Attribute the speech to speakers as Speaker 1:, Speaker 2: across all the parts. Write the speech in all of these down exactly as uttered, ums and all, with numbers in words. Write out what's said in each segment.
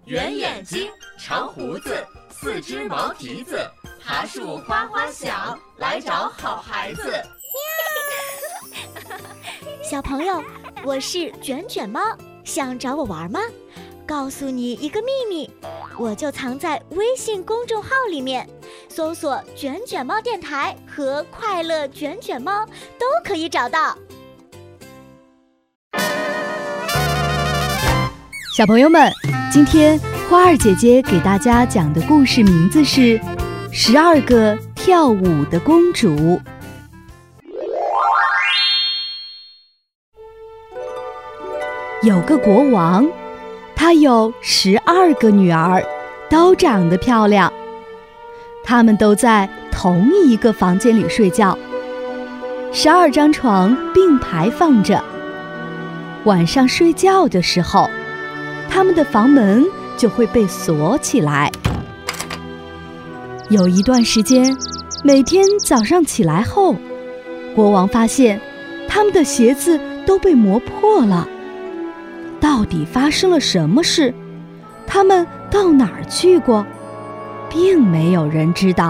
Speaker 1: 圆眼睛，长胡子，四只毛蹄子，爬树哗哗响，来找好孩子。
Speaker 2: 小朋友，我是卷卷猫，想找我玩吗？告诉你一个秘密，我就藏在微信公众号里面，搜索卷卷猫电台和快乐卷卷猫都可以找到。
Speaker 3: 小朋友们，今天花儿姐姐给大家讲的故事名字是《十二个跳舞的公主》。有个国王，他有十二个女儿，都长得漂亮。她们都在同一个房间里睡觉，十二张床并排放着。晚上睡觉的时候，他们的房门就会被锁起来。有一段时间，每天早上起来后，国王发现他们的鞋子都被磨破了。到底发生了什么事？他们到哪儿去过？并没有人知道。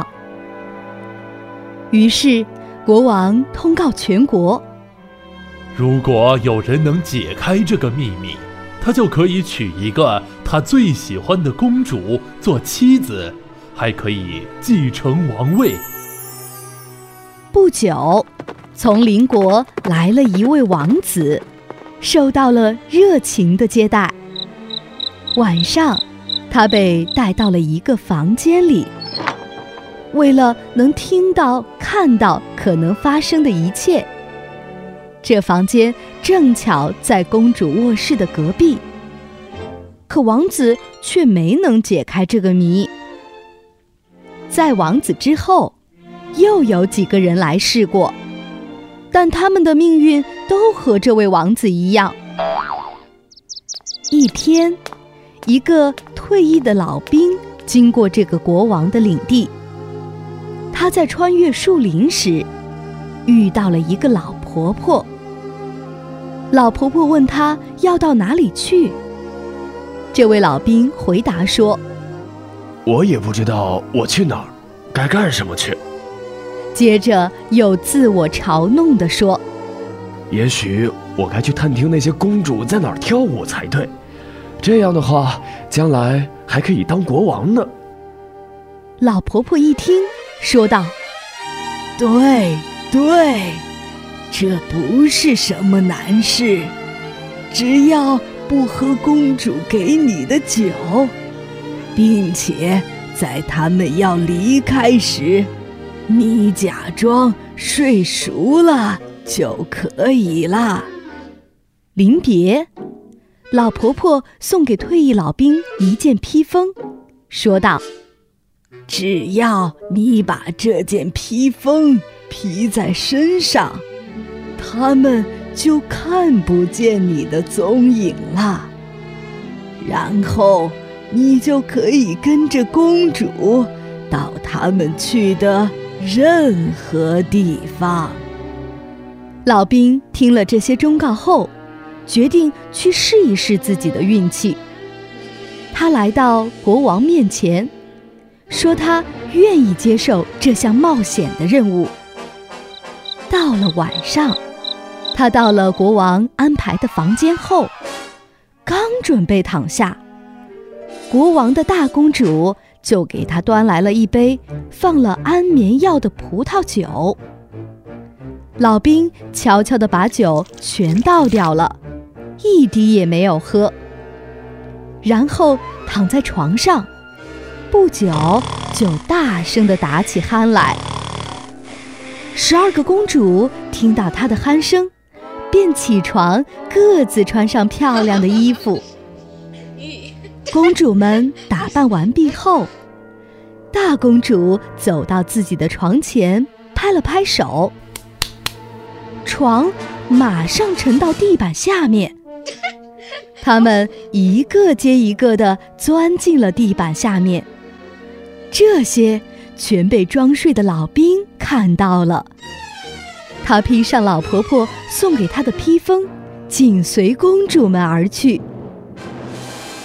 Speaker 3: 于是，国王通告全国：
Speaker 4: 如果有人能解开这个秘密，他就可以娶一个他最喜欢的公主做妻子，还可以继承王位。
Speaker 3: 不久，从邻国来了一位王子，受到了热情的接待。晚上，他被带到了一个房间里，为了能听到、看到可能发生的一切。这房间正巧在公主卧室的隔壁，可王子却没能解开这个谜。在王子之后，又有几个人来试过，但他们的命运都和这位王子一样。一天，一个退役的老兵经过这个国王的领地，他在穿越树林时遇到了一个老婆婆。老婆婆问他要到哪里去，这位老兵回答说：
Speaker 5: 我也不知道我去哪儿，该干什么去。
Speaker 3: 接着又自我嘲弄地说：
Speaker 5: 也许我该去探听那些公主在哪儿跳舞才对，这样的话将来还可以当国王呢。
Speaker 3: 老婆婆一听，说道：对对，这不是什么难事，只要不喝公主给你的酒，并且在他们要离开时，你假装睡熟了就可以了。临别，老婆婆送给退役老兵一件披风，说道：只要你把这件披风披在身上，他们就看不见你的踪影了。然后你就可以跟着公主到他们去的任何地方。老兵听了这些忠告后，决定去试一试自己的运气。他来到国王面前，说他愿意接受这项冒险的任务。到了晚上，他到了国王安排的房间后，刚准备躺下，国王的大公主就给他端来了一杯放了安眠药的葡萄酒。老兵悄悄地把酒全倒掉了，一滴也没有喝，然后躺在床上，不久就大声地打起鼾来。十二个公主听到他的鼾声，便起床，各自穿上漂亮的衣服。公主们打扮完毕后，大公主走到自己的床前，拍了拍手，床马上沉到地板下面。她们一个接一个地钻进了地板下面，这些全被装睡的老兵看到了。他披上老婆婆送给他的披风，紧随公主们而去。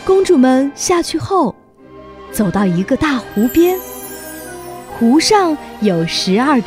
Speaker 3: 公主们下去后，走到一个大湖边，湖上有十二